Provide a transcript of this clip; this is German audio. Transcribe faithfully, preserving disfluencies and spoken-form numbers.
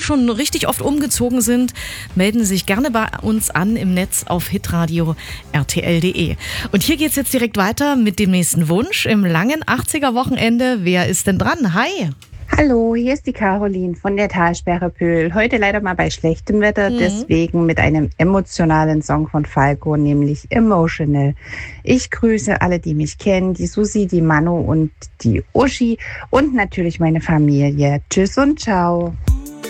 schon richtig oft umgezogen sind, melden Sie sich gerne bei uns an im Netz auf hitradio punkt r t l punkt d e. Und hier geht's jetzt direkt weiter mit dem nächsten Wunsch im langen achtziger-Wochenende. Wer ist denn dran? Hi! Hallo, hier ist die Caroline von der Talsperre Pöhl. Heute leider mal bei schlechtem Wetter, Mhm. deswegen mit einem emotionalen Song von Falco, nämlich Emotional. Ich grüße alle, die mich kennen, die Susi, die Manu und die Uschi und natürlich meine Familie. Tschüss und ciao.